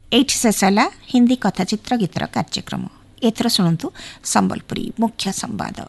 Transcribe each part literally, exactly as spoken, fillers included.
एठी शेष होला हिंदी कथाचित्र गीतर कार्यक्रम। एथर शुणु संबलपुरी मुख्य संवाद।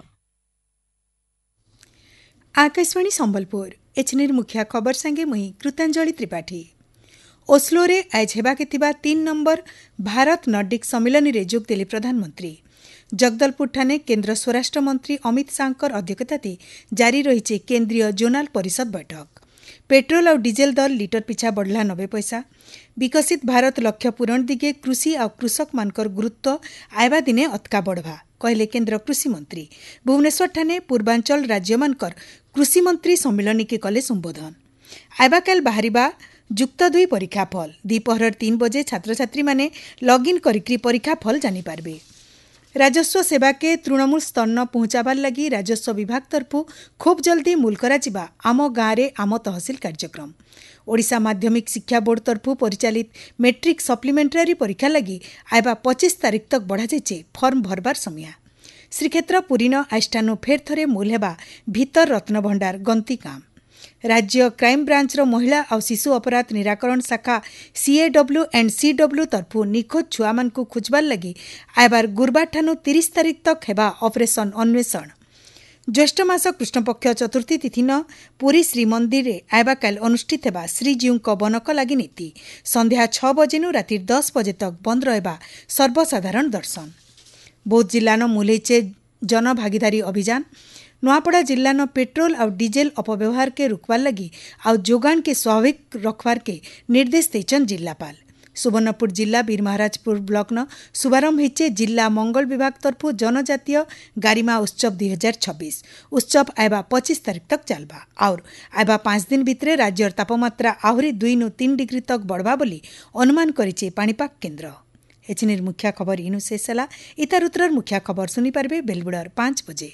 आकाशवाणी संबलपुर एचनिर मुख्य खबर संगे मुई कृतांजलि त्रिपाठी। ओस्लोरे आज हेबाके थिबा तीन नंबर भारत नर्डिक सम्मेलन रे जोग देले प्रधानमंत्री। जगदलपुर ठाने केन्द्र स्वराष्ट्र मंत्री अमित शाहर अध्यक्षता जारी रही केन्द्रीय जोनाल परिषद बैठक। पेट्रोल और डीजेल दर लिटर पिछा बढ़ला नबे पैसा। विकसित भारत लक्ष्य पूरण दिगे कृषि और कृषक मानकर गुरुत्व आयबा दिने अतका बढ़वा कहले केन्द्र कृषि मंत्री। भुवनेश्वर ठाने पूर्वांचल राज्य मानकर कृषि मंत्री सम्मेलन के कले संबोधन। आयबा काल बाहरिबा जुक्त दुई परीक्षा फल। दिपहर तीन बजे छात्र छात्री माने लॉगिन करिकरी परीक्षा फल जानी पारबे। राजस्व सेवा के तृणमूल स्तर न पहुंचाबार लगी राजस्व विभाग तरफु खूब जल्दी मूल कराजिबा आम गाँव आम तहसिल कार्यक्रम। ओडिशा माध्यमिक शिक्षा बोर्ड तरफु परिचालित मेट्रिक सप्लीमेंटारी परीक्षा लगी आयबा पच्चीस तारीख तक बढ़ा जाइए फर्म भरबार समय। श्रीक्षेत्र पुरीन आइष्टानु फेर थरे मूल हेबा भीतर रत्न भंडार गंती काम। राज्य क्राइम ब्रांचर महिला और शिशु अपराध निराकरण शाखा सीएडब्ल्यू एंड सीडब्ल्यू तरफु निखोज छुआ मान को खोजबार लगी आयबार गुरुवार ठानु तीस तारीख तक हेबा ऑपरेशन अन्वेषण। ज्येष्ठ मास कृष्णपक्ष चतुर्थी तिथि न पुरी श्रीमंदिर रे आयबा काल अनुष्ठित हेबा श्रीजीऊ बनक लागि नीति। संध्या छ बजेनु राति दस बजे तक बंद रहेबा सर्वसाधारण दर्शन। बौद्ध जिल्लान मुलेचे जन भागीदारी अभियान। नुआपड़ा जिल्लान पेट्रोल और डीजेल अपव्यवहार के रुकवार लगी और जोगान के स्वाभाविक रखवार के निर्देश देचन जिल्लापाल। सुवर्णपुर जिला वीर महाराजपुर ब्लॉक न शुभारंभ होइचे जिला मंगल विभाग तरफु जनजातीय गारिमा उत्सव दुई हजार छब्बीस। उत्सव आयबा पच्चीस तारीख तक चलबा और आयबा पांच दिन भितरे राज्यर तापमात्रा आहरी दुई नु तीन डिग्री तक बढ़वा बोली अनुमान करिचे पाणीपाग केन्द्र। एचनिर मुख्य खबर इनु शेष होला। इतार उत्तर मुख्य खबर सुनी पारबे बेलबुड़र पांच बजे।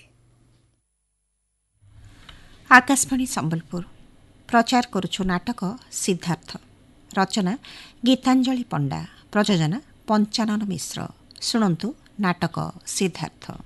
आकाशवाणी संबलपुर प्रचार करुछु नाटक सिद्धार्थ। रचना गीतांजलि पंडा। प्रयोजन पंचानन मिश्र। शुणु नाटक सिद्धार्थ।